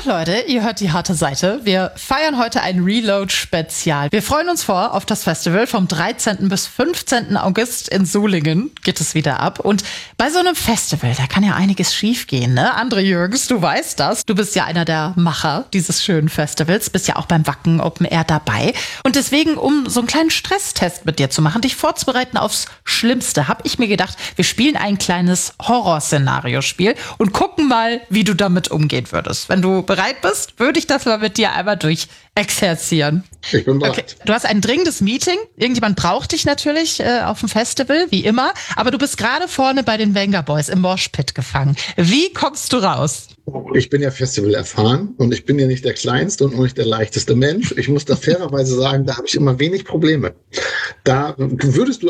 Leute, ihr hört die harte Seite. Wir feiern heute ein Reload-Spezial. Wir freuen uns auf das Festival. Vom 13. bis 15. August in Solingen geht es wieder ab. Und bei so einem Festival, da kann ja einiges schiefgehen, ne? André Jürgens, du weißt das. Du bist ja einer der Macher dieses schönen Festivals, bist ja auch beim Wacken Open Air dabei. Und deswegen, um so einen kleinen Stresstest mit dir zu machen, dich vorzubereiten aufs Schlimmste, habe ich mir gedacht, wir spielen ein kleines Horrorszenario-Spiel und gucken mal, wie du damit umgehen würdest. Wenn du bereit bist, würde ich das mal mit dir einmal durchexerzieren. Ich bin bereit. Okay. Du hast ein dringendes Meeting. Irgendjemand braucht dich natürlich auf dem Festival, wie immer. Aber du bist gerade vorne bei den Venga Boys im Moshpit gefangen. Wie kommst du raus? Ich bin ja Festival erfahren und ich bin ja nicht der kleinste und auch nicht der leichteste Mensch. Ich muss da fairerweise sagen, da habe ich immer wenig Probleme. Da würdest du